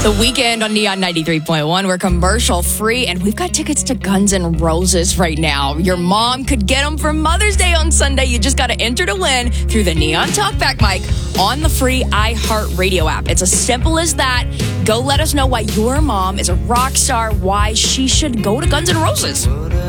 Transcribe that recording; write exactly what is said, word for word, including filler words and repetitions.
The Weekend on Neon ninety-three point one. We're commercial free, and we've got tickets to Guns N' Roses right now. Your mom could get them for Mother's Day on Sunday. You just got to enter to win through the Neon Talkback mic on the free iHeartRadio app. It's as simple as that. Go let us know why your mom is a rock star, why she should go to Guns N' Roses.